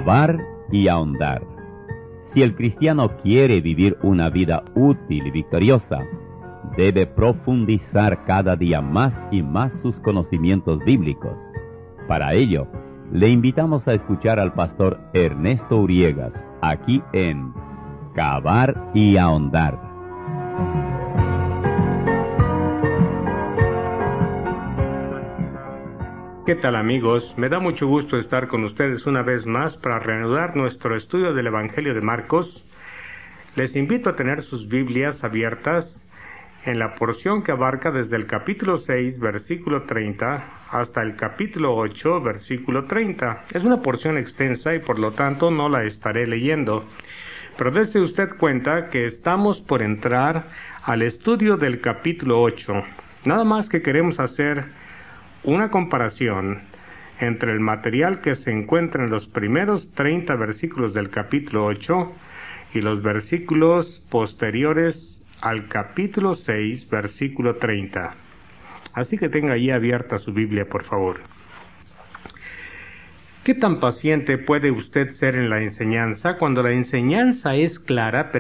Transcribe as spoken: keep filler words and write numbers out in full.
Cavar y ahondar. Si el cristiano quiere vivir una vida útil y victoriosa, debe profundizar cada día más y más sus conocimientos bíblicos. Para ello, le invitamos a escuchar al pastor Ernesto Uriegas, aquí en Cavar y ahondar. ¿Qué tal, amigos? Me da mucho gusto estar con ustedes una vez más para reanudar nuestro estudio del Evangelio de Marcos. Les invito a tener sus Biblias abiertas en la porción que abarca desde el capítulo seis, versículo treinta, hasta el capítulo ocho, versículo treinta. Es una porción extensa y por lo tanto no la estaré leyendo. Pero dése usted cuenta que estamos por entrar al estudio del capítulo ocho. Nada más que queremos hacer una comparación entre el material que se encuentra en los primeros treinta versículos del capítulo ocho y los versículos posteriores al capítulo seis, versículo treinta. Así que tenga ahí abierta su Biblia, por favor. ¿Qué tan paciente puede usted ser en la enseñanza cuando la enseñanza es clara, pero